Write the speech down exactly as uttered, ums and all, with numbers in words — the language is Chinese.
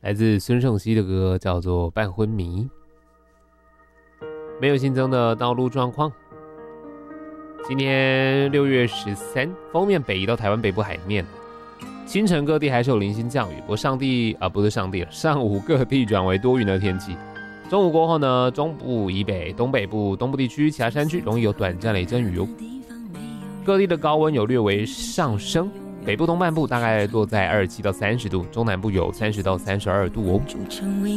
来自孙盛希的歌叫做《半昏迷》。没有新增的道路状况。今天六月十三，锋面北移到台湾北部海面，清晨各地还是有零星降雨，不过上地啊不是上地了，上午各地转为多云的天气。中午过后呢，中部以北、东北部、东部地区其他山区容易有短暂雷阵雨哦。各地的高温有略微上升，北部东半部大概落在二十七到三十度，中南部有三十到三十二度哦。